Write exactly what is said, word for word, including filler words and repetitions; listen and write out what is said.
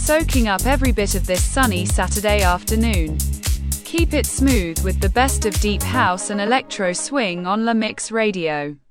soaking up every bit of this sunny Saturday afternoon. Keep it smooth with the best of deep house and electro swing on La Mix Radio.